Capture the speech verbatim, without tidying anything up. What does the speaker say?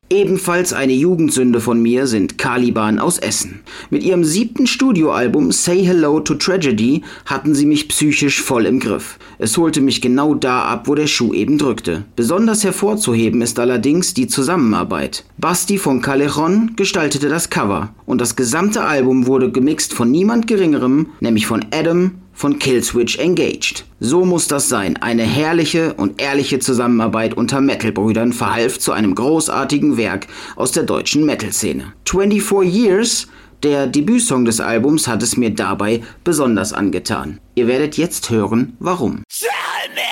Ebenfalls eine Jugendsünde von mir sind Caliban aus Essen. Mit ihrem siebten Studioalbum Say Hello to Tragedy hatten sie mich psychisch voll im Griff. Es holte mich genau da ab, wo der Schuh eben drückte. Besonders hervorzuheben ist allerdings die Zusammenarbeit. Basti von Callejon gestaltete das Cover und das gesamte Album wurde gemixt von niemand Geringerem, nämlich von Adam von Killswitch Engaged. So muss das sein. Eine herrliche und ehrliche Zusammenarbeit unter Metal-Brüdern verhalf zu einem großartigen Werk aus der deutschen Metal-Szene. twenty-four Years, der Debütsong des Albums, hat es mir dabei besonders angetan. Ihr werdet jetzt hören, warum. Tell me